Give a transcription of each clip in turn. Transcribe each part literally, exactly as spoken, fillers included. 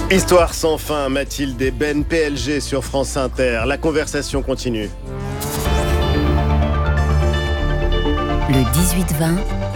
Histoire sans fin, Mathilde et Ben, P L G sur France Inter. La conversation continue. Le dix-huit vingt,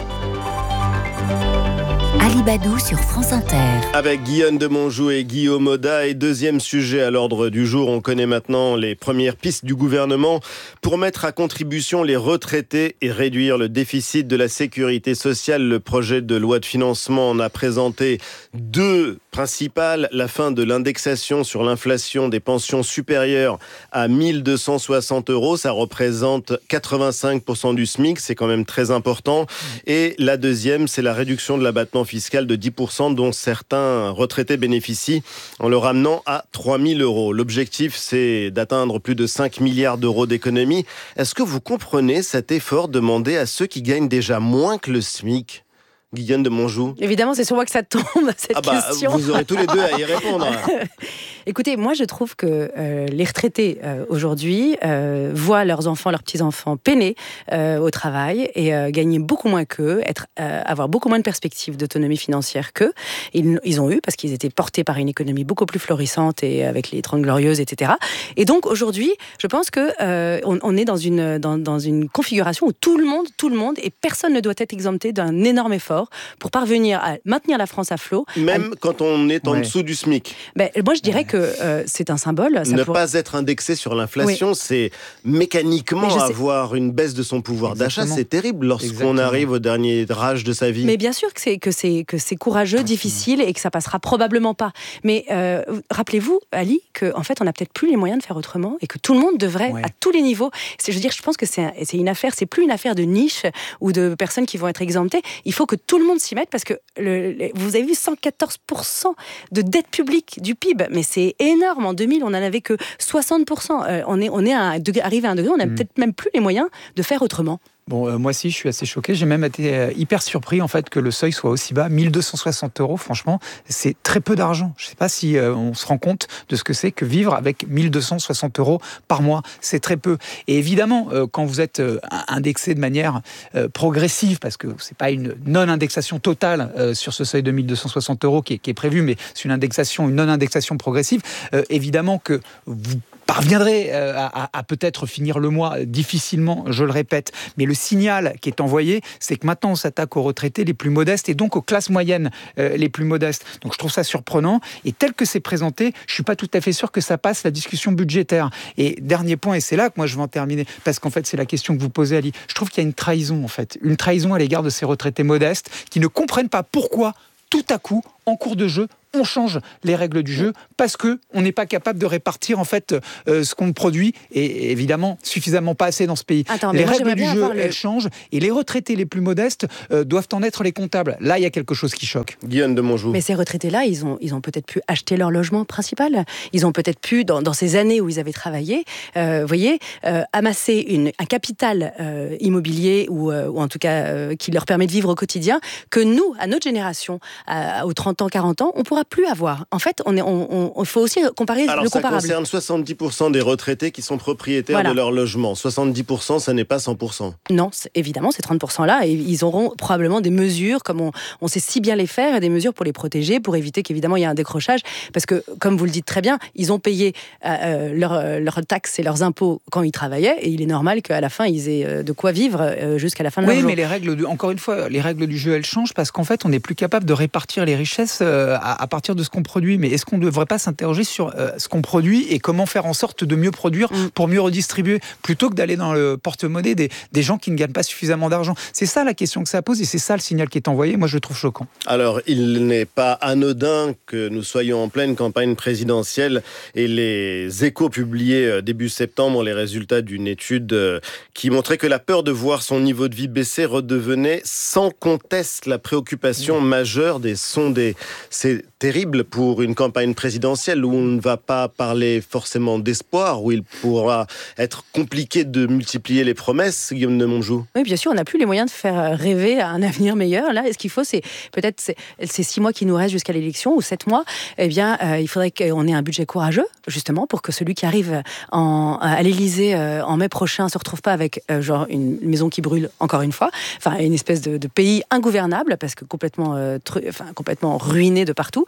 Alibadou sur France Inter. Avec Guillaume de Monjou et Guillaume Oda. Et deuxième sujet à l'ordre du jour, on connaît maintenant les premières pistes du gouvernement pour mettre à contribution les retraités et réduire le déficit de la sécurité sociale. Le projet de loi de financement en a présenté deux principales. La fin de l'indexation sur l'inflation des pensions supérieures à mille deux cent soixante euros. Ça représente quatre-vingt-cinq pour cent du SMIC. C'est quand même très important. Et la deuxième, c'est la réduction de l'abattement fiscal de dix pour cent dont certains retraités bénéficient en le ramenant à trois mille euros. L'objectif, c'est d'atteindre plus de cinq milliards d'euros d'économie. Est-ce que vous comprenez cet effort demandé à ceux qui gagnent déjà moins que le SMIC ? Guillaume de Monjou. Évidemment, c'est sur moi que ça tombe, cette ah bah, question. Vous aurez tous les deux à y répondre. Écoutez, moi, je trouve que euh, les retraités, euh, aujourd'hui, euh, voient leurs enfants, leurs petits-enfants peiner euh, au travail et euh, gagner beaucoup moins qu'eux, être, euh, avoir beaucoup moins de perspectives d'autonomie financière qu'eux. Ils, ils ont eu, parce qu'ils étaient portés par une économie beaucoup plus florissante et avec les Trente Glorieuses, et cetera. Et donc, aujourd'hui, je pense qu'on euh, on est dans une, dans, dans une configuration où tout le monde, tout le monde, et personne ne doit être exempté d'un énorme effort pour parvenir à maintenir la France à flot. Même à... quand on est en ouais. dessous du SMIC. Ben, moi, je dirais ouais. que euh, c'est un symbole. Ça ne pour... pas être indexé sur l'inflation, oui. c'est mécaniquement avoir une baisse de son pouvoir Exactement. d'achat. C'est terrible lorsqu'on Exactement. arrive au dernier âge de sa vie. Mais bien sûr que c'est, que c'est, que c'est courageux, mmh. difficile et que ça passera probablement pas. Mais euh, rappelez-vous, Ali, qu'en fait, on n'a peut-être plus les moyens de faire autrement et que tout le monde devrait, ouais. à tous les niveaux... C'est, je veux dire, je pense que c'est, un, c'est une affaire, c'est plus une affaire de niche ou de personnes qui vont être exemptées. Il faut que tout le monde s'y mette parce que le, le, vous avez vu cent quatorze pour cent de dette publique du P I B, mais c'est énorme. En deux mille, on n'en avait que soixante pour cent. Euh, on est, on est à un degré, arrivé à un degré, on n'a mmh. peut-être même plus les moyens de faire autrement. Bon, euh, moi aussi, je suis assez choqué. J'ai même été euh, hyper surpris en fait que le seuil soit aussi bas, mille deux cent soixante euros. Franchement, c'est très peu d'argent. Je ne sais pas si euh, on se rend compte de ce que c'est que vivre avec mille deux cent soixante euros par mois. C'est très peu. Et évidemment, euh, quand vous êtes euh, indexé de manière euh, progressive, parce que c'est pas une non-indexation totale euh, sur ce seuil de mille deux cent soixante euros qui est, qui est prévu, mais c'est une indexation, une non-indexation progressive. Euh, évidemment que vous parviendrez à, à, à peut-être finir le mois difficilement, je le répète. Mais le signal qui est envoyé, c'est que maintenant on s'attaque aux retraités les plus modestes et donc aux classes moyennes euh, les plus modestes. Donc je trouve ça surprenant. Et tel que c'est présenté, je suis pas tout à fait sûr que ça passe la discussion budgétaire. Et dernier point, et c'est là que moi je vais en terminer, parce qu'en fait c'est la question que vous posez, Ali. Je trouve qu'il y a une trahison en fait, une trahison à l'égard de ces retraités modestes qui ne comprennent pas pourquoi tout à coup, en cours de jeu, on change les règles du jeu parce que on n'est pas capable de répartir en fait euh, ce qu'on produit et évidemment suffisamment pas assez dans ce pays. Attends, les règles du jeu le... elles changent et les retraités les plus modestes euh, doivent en être les comptables. Là, il y a quelque chose qui choque. Guillaume de Monjou. Mais ces retraités-là, ils ont ils ont peut-être pu acheter leur logement principal. Ils ont peut-être pu dans, dans ces années où ils avaient travaillé, euh, vous voyez, euh, amasser une un capital euh, immobilier ou, euh, ou en tout cas euh, qui leur permet de vivre au quotidien que nous, à notre génération, à, aux trente ans, quarante ans, on pourra plus avoir. En fait, on est, on, on, faut aussi comparer Alors, le comparable. Alors, ça concerne soixante-dix pour cent des retraités qui sont propriétaires voilà. de leur logement. soixante-dix pour cent, ça n'est pas cent pour cent. Non, c'est, évidemment, ces trente pour cent-là, et ils auront probablement des mesures, comme on, on sait si bien les faire, des mesures pour les protéger, pour éviter qu'évidemment il y ait un décrochage. Parce que, comme vous le dites très bien, ils ont payé euh, leurs leur taxes et leurs impôts quand ils travaillaient, et il est normal qu'à la fin, ils aient de quoi vivre euh, jusqu'à la fin de oui, leur jour. Oui, mais les règles, du, encore une fois, les règles du jeu, elles changent parce qu'en fait, on n'est plus capable de répartir les richesses euh, à, à partir de ce qu'on produit. Mais est-ce qu'on ne devrait pas s'interroger sur euh, ce qu'on produit et comment faire en sorte de mieux produire mmh. pour mieux redistribuer plutôt que d'aller dans le porte-monnaie des, des gens qui ne gagnent pas suffisamment d'argent? C'est ça la question que ça pose et c'est ça le signal qui est envoyé. Moi, je le trouve choquant. Alors, il n'est pas anodin que nous soyons en pleine campagne présidentielle et les Échos publiaient début septembre les résultats d'une étude qui montrait que la peur de voir son niveau de vie baisser redevenait sans conteste la préoccupation mmh. majeure des sondés. C'est terrible pour une campagne présidentielle où on ne va pas parler forcément d'espoir, où il pourra être compliqué de multiplier les promesses, Guillaume de Monjou. Oui, bien sûr, on n'a plus les moyens de faire rêver à un avenir meilleur. Là, ce qu'il faut, c'est peut-être c'est, c'est six mois qui nous restent jusqu'à l'élection, ou sept mois. Eh bien, euh, il faudrait qu'on ait un budget courageux, justement, pour que celui qui arrive en, à l'Élysée euh, en mai prochain ne se retrouve pas avec euh, genre une maison qui brûle encore une fois, enfin une espèce de, de pays ingouvernable, parce que complètement, euh, tru, enfin, complètement ruiné de partout.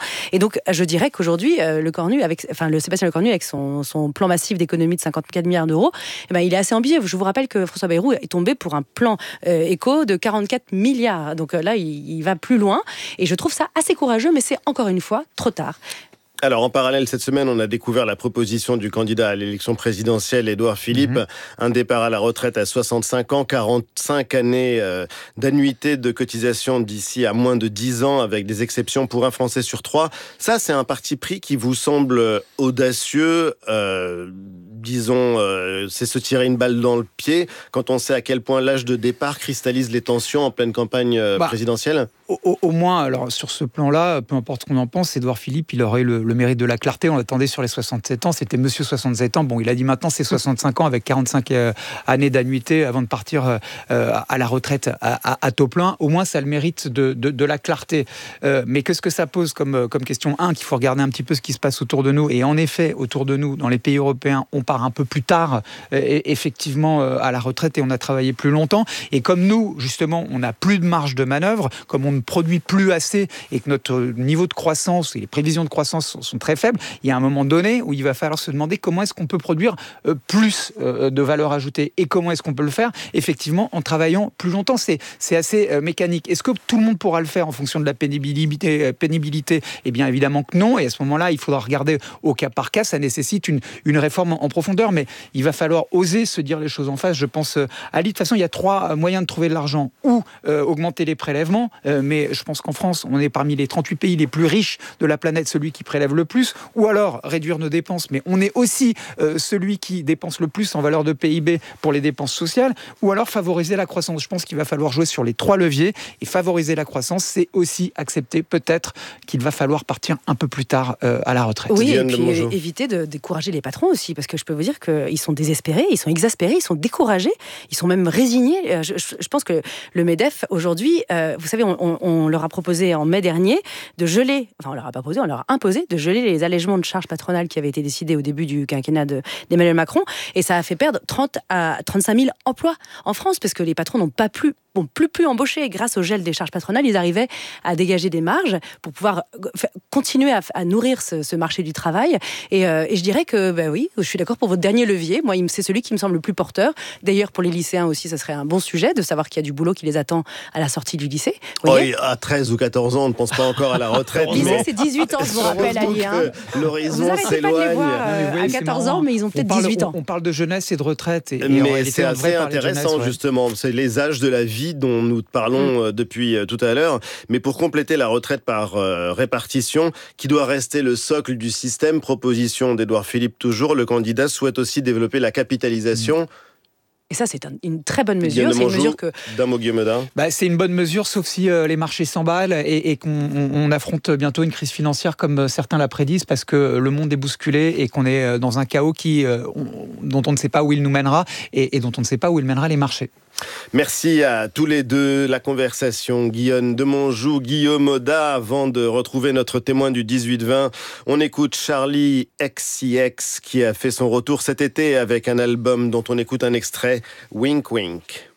Et donc, je dirais qu'aujourd'hui, euh, le Cornu, avec, enfin, le Sébastien Lecornu, avec son, son plan massif d'économie de cinquante-quatre milliards d'euros, eh ben, il est assez ambitieux. Je vous rappelle que François Bayrou est tombé pour un plan euh, éco de quarante-quatre milliards. Donc euh, là, il, il va plus loin. Et je trouve ça assez courageux, mais c'est encore une fois trop tard. Alors, en parallèle, cette semaine, on a découvert la proposition du candidat à l'élection présidentielle, Édouard Philippe. Mmh. Un départ à la retraite à soixante-cinq ans, quarante-cinq années euh, d'annuité de cotisation d'ici à moins de dix ans, avec des exceptions pour un Français sur trois. Ça, c'est un parti pris qui vous semble audacieux, euh, disons, euh, c'est se tirer une balle dans le pied, quand on sait à quel point l'âge de départ cristallise les tensions en pleine campagne euh, bah, présidentielle. Au, au, au moins, alors, sur ce plan-là, peu importe ce qu'on en pense, Édouard Philippe, il aurait le, le mérite de la clarté. On l'attendait sur les soixante-sept ans, c'était monsieur soixante-sept ans. Bon, il a dit maintenant c'est soixante-cinq ans avec quarante-cinq euh, années d'annuité avant de partir euh, à la retraite à, à, à taux plein. Au moins, ça a le mérite de, de, de la clarté. Euh, mais qu'est-ce que ça pose comme, comme question? Un, qu'il faut regarder un petit peu ce qui se passe autour de nous. Et en effet, autour de nous, dans les pays européens, on part un peu plus tard, euh, effectivement, euh, à la retraite et on a travaillé plus longtemps. Et comme nous, justement, on n'a plus de marge de manœuvre, comme on ne produit plus assez et que notre niveau de croissance et les prévisions de croissance sont, sont très faibles, il y a un moment donné où il va falloir se demander comment est-ce qu'on peut produire euh, plus euh, de valeur ajoutée et comment est-ce qu'on peut le faire effectivement en travaillant plus longtemps. C'est, c'est assez euh, mécanique. Est-ce que tout le monde pourra le faire en fonction de la pénibilité, euh, pénibilité? Eh bien évidemment que non, et à ce moment-là il faudra regarder au cas par cas. Ça nécessite une, une réforme en, en profondeur, mais il va falloir oser se dire les choses en face. Je pense euh, à l'I. De toute façon il y a trois moyens de trouver de l'argent, ou euh, augmenter les prélèvements, euh, mais je pense qu'en France on est parmi les trente-huit pays les plus riches de la planète, celui qui prélève le plus, ou alors réduire nos dépenses, mais on est aussi euh, celui qui dépense le plus en valeur de P I B pour les dépenses sociales, ou alors favoriser la croissance. Je pense qu'il va falloir jouer sur les trois leviers, et favoriser la croissance, c'est aussi accepter peut-être qu'il va falloir partir un peu plus tard euh, à la retraite. Oui, et puis euh, éviter de décourager les patrons aussi, parce que je peux vous dire qu'ils sont désespérés, ils sont exaspérés, ils sont découragés, ils sont même résignés. Je, je, je pense que le MEDEF, aujourd'hui, euh, vous savez, on, on, on leur a proposé en mai dernier de geler, enfin on leur a pas proposé, on leur a imposé de geler les allègements de charges patronales qui avaient été décidés au début du quinquennat de, d'Emmanuel Macron, et ça a fait perdre trente à trente-cinq mille emplois en France, parce que les patrons n'ont pas plus Bon, plus plus embauchés. Grâce au gel des charges patronales, ils arrivaient à dégager des marges pour pouvoir continuer à, à nourrir ce, ce marché du travail. Et, euh, et je dirais que, ben oui, je suis d'accord pour votre dernier levier. Moi, c'est celui qui me semble le plus porteur. D'ailleurs, pour les lycéens aussi, ça serait un bon sujet de savoir qu'il y a du boulot qui les attend à la sortie du lycée. Oui, à treize ou quatorze ans, on ne pense pas encore à la retraite. Le lycée, c'est dix-huit ans, je vous rappelle, Ali. Hein. L'horizon s'éloigne. Euh, à quatorze ans, mais ils ont peut-être parle, dix-huit ans. On, on parle de jeunesse et de retraite. Et, et mais c'est assez intéressant, jeunesse, ouais. justement. C'est les âges de la vie dont nous parlons Mmh. depuis tout à l'heure, mais pour compléter la retraite par euh, répartition, qui doit rester le socle du système, proposition d'Édouard Philippe toujours, le candidat souhaite aussi développer la capitalisation. Mmh. Et ça, c'est un, une très bonne mesure. C'est une mesure que... Bah, c'est une bonne mesure, sauf si euh, les marchés s'emballent et, et qu'on on, on affronte bientôt une crise financière comme certains la prédisent, parce que le monde est bousculé et qu'on est dans un chaos qui, euh, on, dont on ne sait pas où il nous mènera et, et dont on ne sait pas où il mènera les marchés. Merci à tous les deux. La conversation, Guillaume Demonjou, Guillaume Oda. Avant de retrouver notre témoin du dix-huit vingt, on écoute Charli X C X qui a fait son retour cet été avec un album dont on écoute un extrait, Wink Wink.